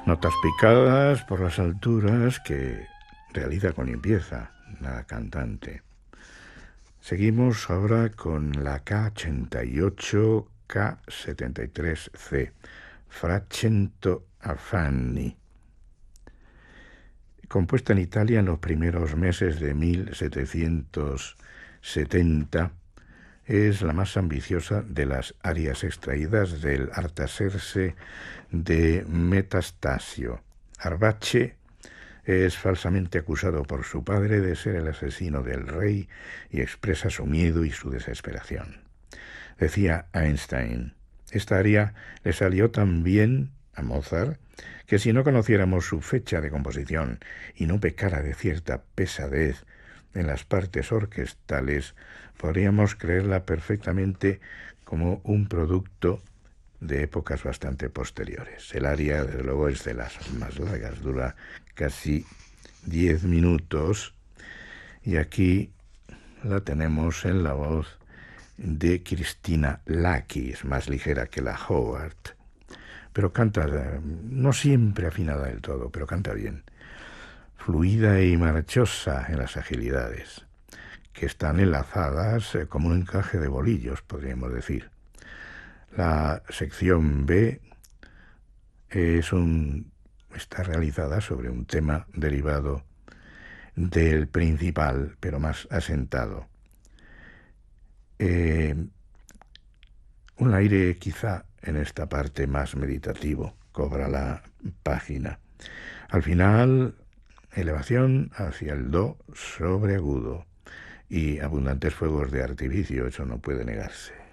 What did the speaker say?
Notas picadas por las alturas que realiza con limpieza la cantante. Seguimos ahora con la K88, K73C, Fracento Affanni. Compuesta en Italia en los primeros meses de 1770, es la más ambiciosa de las arias extraídas del Artaserse de Metastasio. Arbace es falsamente acusado por su padre de ser el asesino del rey y expresa su miedo y su desesperación. Decía Einstein, esta aria le salió tan bien a Mozart que si no conociéramos su fecha de composición y no pecara de cierta pesadez en las partes orquestales, podríamos creerla perfectamente como un producto de épocas bastante posteriores. El aria, desde luego, es de las más largas, dura casi 10 minutos, y aquí la tenemos en la voz de Cristina Lakis, más ligera que la Howard, pero canta, no siempre afinada del todo, pero canta bien, fluida y marchosa en las agilidades, que están enlazadas como un encaje de bolillos, podríamos decir. La sección B está realizada sobre un tema derivado del principal, pero más asentado. Un aire quizá en esta parte más meditativo cobra la página. Al final, elevación hacia el do sobre agudo y abundantes fuegos de artificio, eso no puede negarse.